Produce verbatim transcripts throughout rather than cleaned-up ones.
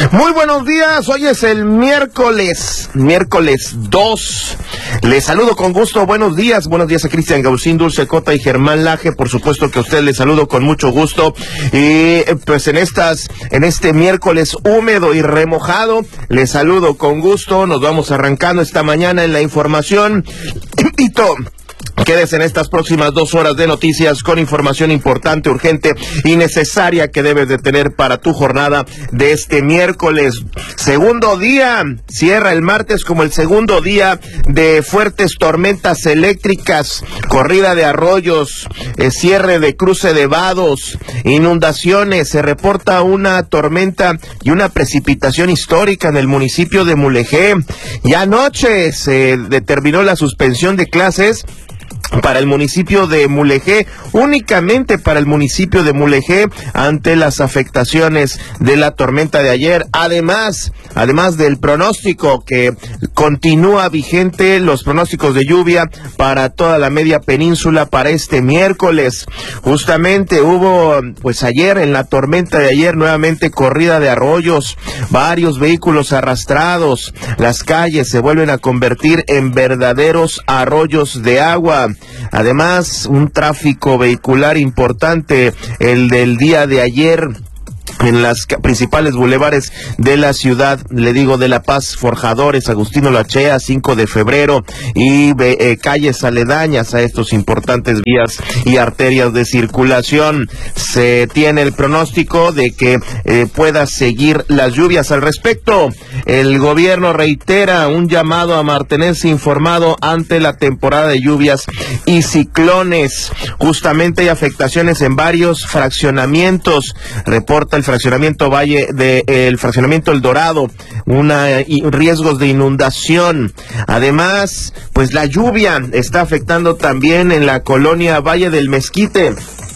Muy buenos días, hoy es el miércoles, miércoles dos. Les saludo con gusto, buenos días, buenos días a Cristian Gaucín, Dulce Cota y Germán Laje, por supuesto que a usted les saludo con mucho gusto. Y pues en estas, en este miércoles húmedo y remojado, les saludo con gusto, nos vamos arrancando esta mañana en la información. Invito. Quédese en estas próximas dos horas de noticias con información importante, urgente y necesaria que debes de tener para tu jornada de este miércoles. Segundo día, cierra el martes como el segundo día de fuertes tormentas eléctricas, corrida de arroyos, eh, cierre de cruce de vados, inundaciones. Se reporta una tormenta y una precipitación histórica en el municipio de Mulegé. Y anoche se determinó la suspensión de clases para el municipio de Mulegé, únicamente para el municipio de Mulegé, ante las afectaciones de la tormenta de ayer. Además, además del pronóstico que continúa vigente, los pronósticos de lluvia para toda la media península para este miércoles. Justamente hubo, pues ayer, en la tormenta de ayer, nuevamente corrida de arroyos, varios vehículos arrastrados, las calles se vuelven a convertir en verdaderos arroyos de agua. Además, un tráfico vehicular importante, el del día de ayer, en las principales bulevares de la ciudad, le digo, de La Paz, Forjadores, Agustino Lachea, cinco de febrero y eh, calles aledañas a estos importantes vías y arterias de circulación. Se tiene el pronóstico de que eh, pueda seguir las lluvias. Al respecto, el gobierno reitera un llamado a mantenerse informado ante la temporada de lluvias y ciclones. Justamente hay afectaciones en varios fraccionamientos, reporta el fraccionamiento Valle de eh, el fraccionamiento El Dorado, una y riesgos de inundación. Además, pues la lluvia está afectando también en la colonia Valle del Mezquite.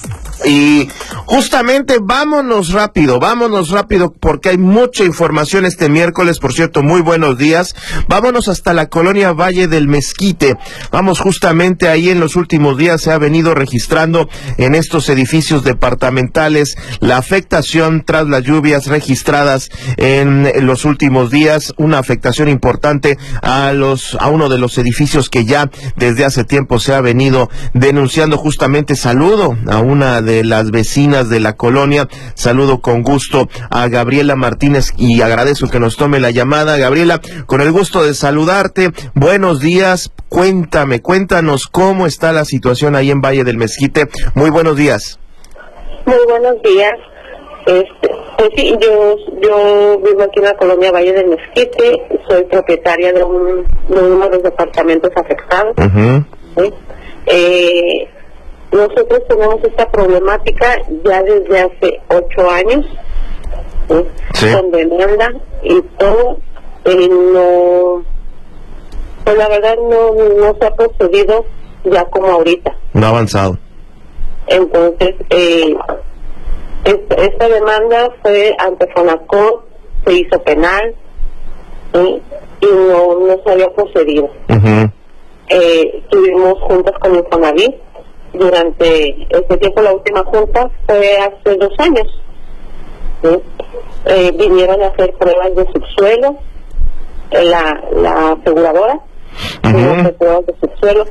Y justamente vámonos rápido, vámonos rápido porque hay mucha información este miércoles. Por cierto, muy buenos días. Vámonos hasta la colonia Valle del Mezquite. Vamos, justamente ahí en los últimos días se ha venido registrando en estos edificios departamentales la afectación tras las lluvias registradas en los últimos días. Una afectación importante a los a uno de los edificios que ya desde hace tiempo se ha venido denunciando. Justamente saludo a una de de las vecinas de la colonia. Saludo con gusto a Gabriela Martínez y agradezco que nos tome la llamada. Gabriela, con el gusto de saludarte. Buenos días. Cuéntame, cuéntanos cómo está la situación ahí en Valle del Mezquite. Muy buenos días. Muy buenos días. Este, pues sí, yo yo vivo aquí en la colonia Valle del Mezquite. Soy propietaria de, un, de uno de los departamentos afectados. Uh-huh. ¿Sí? Eh, Nosotros tenemos esta problemática ya desde hace ocho años, ¿sí? Sí. Con demanda y todo, y no, pues la verdad no, no se ha procedido ya como ahorita. No ha avanzado. Entonces, eh, esta, esta demanda fue ante Fonacot, se hizo penal, ¿sí? Y no, no se había procedido. Uh-huh. Eh, tuvimos juntas con el Infonavit. Durante este tiempo, la última junta fue hace dos años. ¿Sí? Eh, vinieron a hacer pruebas de subsuelo, eh, la, la aseguradora, uh-huh. a hacer pruebas de subsuelo.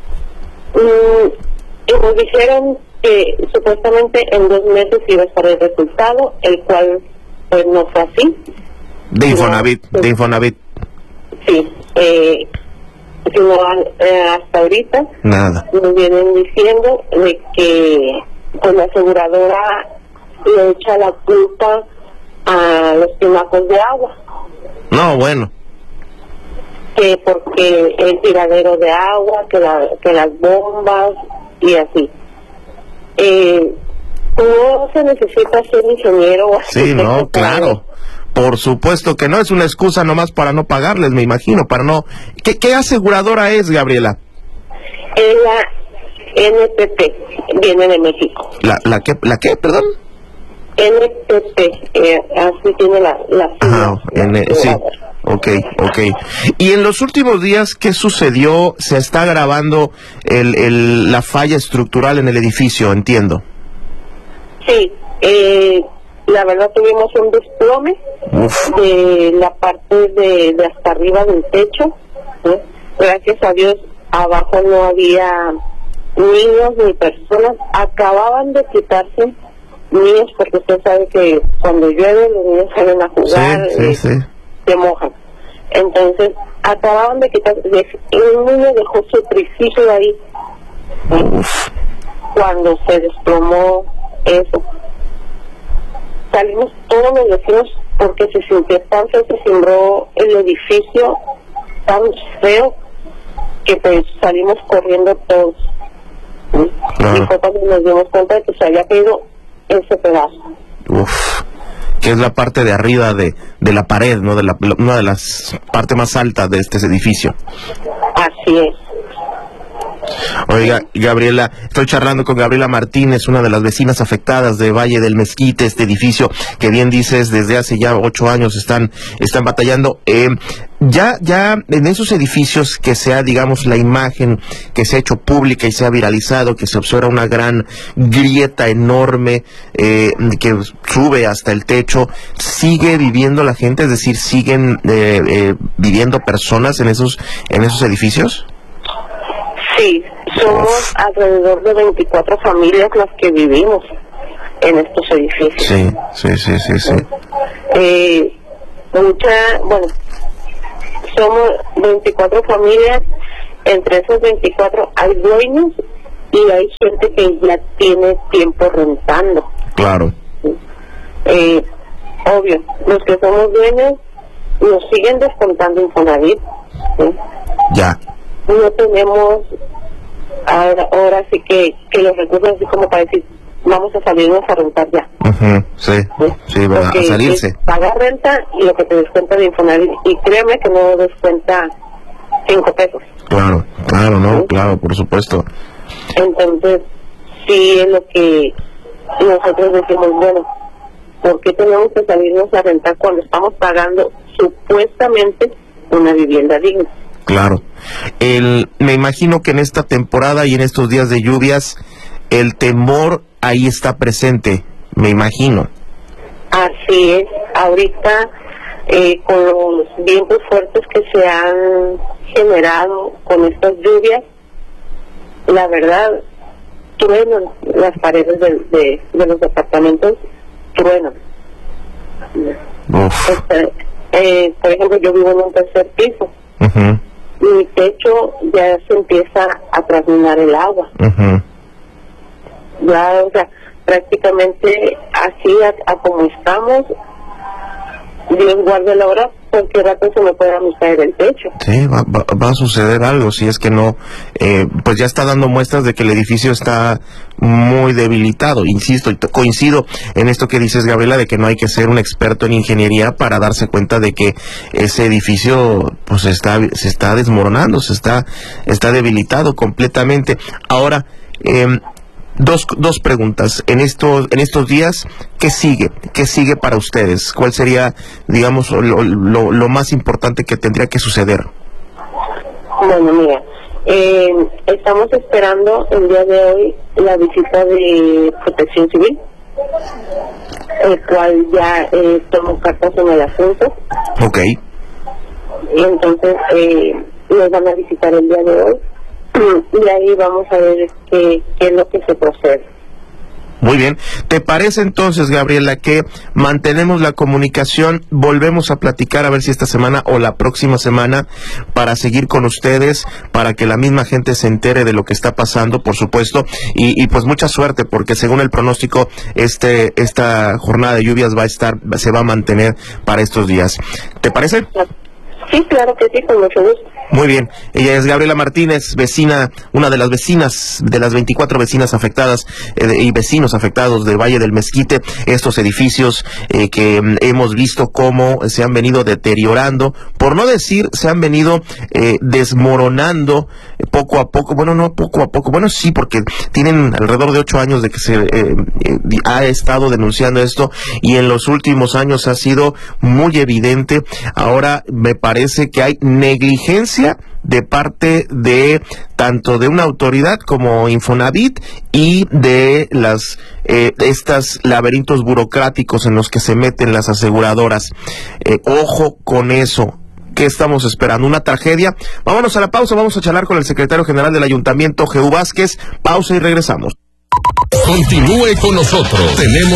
Mm, y nos dijeron que supuestamente en dos meses iba a estar el resultado, el cual pues no fue así. De Infonavit, no, de Infonavit. Sí, eh, sino eh, hasta ahorita nada. Nos vienen diciendo de que pues, la aseguradora le echa la culpa a los tinacos de agua. No, bueno. Que porque el tiradero de agua, que, la, que las bombas y así. Eh, no se necesita ser ingeniero o sí, no, claro. Por supuesto que no, es una excusa nomás para no pagarles, me imagino, para no... ¿Qué, qué aseguradora es, Gabriela? Es la N P P, viene de México. ¿La, la qué, la qué, perdón? N P P, eh, así tiene la... la ah, N, sí, ok, ok. Y en los últimos días, ¿qué sucedió? Se está agravando el, el, la falla estructural en el edificio, entiendo. Sí, eh... la verdad tuvimos un desplome Uf. de la parte de, de hasta arriba del techo, ¿sí? Gracias a Dios abajo no había niños ni personas, acababan de quitarse niños porque usted sabe que cuando llueve los niños salen a jugar, sí, sí, sí. se mojan. Entonces acababan de quitarse, un niño dejó su triciclo ahí, ¿sí? Cuando se desplomó eso. Salimos todos los vecinos porque se sintió tan feo, se cimbró el edificio tan feo que pues salimos corriendo todos. ¿Sí? Ah. Y fue cuando nos dimos cuenta de que se había caído ese pedazo. Uf, que es la parte de arriba de, de la pared, ¿no? De la, una de las partes más altas de este edificio. Así es. Oiga, Gabriela, estoy charlando con Gabriela Martínez, una de las vecinas afectadas de Valle del Mezquite, este edificio que bien dices desde hace ya ocho años están están batallando. Eh, ya ya en esos edificios que sea, digamos, la imagen que se ha hecho pública y se ha viralizado, que se observa una gran grieta enorme eh, que sube hasta el techo, ¿sigue viviendo la gente? Es decir, ¿siguen eh, eh, viviendo personas en esos en esos edificios? Sí, somos alrededor de veinticuatro familias las que vivimos en estos edificios. Sí, sí, sí, sí, sí. Eh, mucha, bueno, somos veinticuatro familias, entre esos veinticuatro hay dueños y hay gente que ya tiene tiempo rentando. Claro. Eh, obvio, los que somos dueños nos siguen descontando Infonavit, ¿sí? Ya. No tenemos ahora, ahora sí que, que los recursos así como para decir vamos a salirnos a rentar ya. Uh-huh, sí, sí, sí, ¿verdad? A salirse. Pagar renta y lo que te descuenta de Infonavit, y créeme que no descuenta cinco pesos. Claro, claro, no, ¿sí? Claro, por supuesto. Entonces, sí es lo que nosotros decimos, bueno, ¿por qué tenemos que salirnos a rentar cuando estamos pagando supuestamente una vivienda digna? Claro. El, me imagino que en esta temporada y en estos días de lluvias, el temor ahí está presente, me imagino. Así es. Ahorita, eh, con los vientos fuertes que se han generado con estas lluvias, la verdad, truenan las paredes de, de, de los departamentos, truenan. Uf. Este, eh, por ejemplo, yo vivo en un tercer piso. Uh-huh. Mi techo ya se empieza a trasminar el agua. Uh-huh. Ya, o sea, prácticamente así a, a como estamos, Dios guarde la hora, cualquier rato se me puede caer el techo. Sí, va, va, va a suceder algo, si es que no, eh, pues ya está dando muestras de que el edificio está muy debilitado. Insisto, y coincido en esto que dices, Gabriela, de que no hay que ser un experto en ingeniería para darse cuenta de que ese edificio pues está se está desmoronando, se está está debilitado completamente. Ahora, eh, Dos, dos preguntas. En estos, en estos días, ¿qué sigue? ¿Qué sigue para ustedes? ¿Cuál sería, digamos, lo, lo, lo más importante que tendría que suceder? Bueno, mira, eh, estamos esperando el día de hoy la visita de Protección Civil, el cual ya eh, tomó cartas en el asunto. Ok. Y entonces eh, nos van a visitar el día de hoy. Y ahí vamos a ver qué, qué es lo que se procede. Muy bien. ¿Te parece entonces, Gabriela, que mantenemos la comunicación, volvemos a platicar a ver si esta semana o la próxima semana para seguir con ustedes, para que la misma gente se entere de lo que está pasando, por supuesto, y, y pues mucha suerte, porque según el pronóstico, este esta jornada de lluvias va a estar, se va a mantener para estos días. ¿Te parece? Sí, claro que sí, con mucho gusto. Muy bien, ella es Gabriela Martínez, vecina, una de las vecinas, de las veinticuatro vecinas afectadas eh, y vecinos afectados del Valle del Mezquite, estos edificios eh, que mm, hemos visto cómo se han venido deteriorando, por no decir se han venido eh, desmoronando eh, poco a poco, bueno, no poco a poco, bueno sí, porque tienen alrededor de ocho años de que se eh, eh, ha estado denunciando esto y en los últimos años ha sido muy evidente. Ahora me parece que hay negligencia de parte de tanto de una autoridad como Infonavit y de las eh, estas laberintos burocráticos en los que se meten las aseguradoras. Eh, ojo con eso. ¿Qué estamos esperando? ¿Una tragedia? Vámonos a la pausa, vamos a charlar con el secretario general del Ayuntamiento, Jehú Vázquez. Pausa y regresamos. Continúe con nosotros. Tenemos